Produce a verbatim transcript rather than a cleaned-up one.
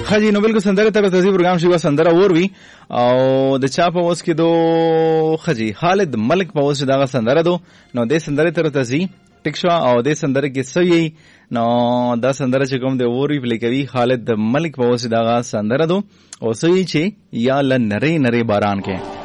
خاجي نو بالکل سندره تر تزي پروګرام شي سندره اور وی او د چا په اوس کې دو خاجي خالد ملک په اوس دا سندره دو نو د سندره تر تزي ټیکشوا او د سندره کې سوي نو دا سندره چې کوم د اور وی پلی کوي خالد ملک په اوس دا سندره دو او سوي چې یا ل نری نری باران کې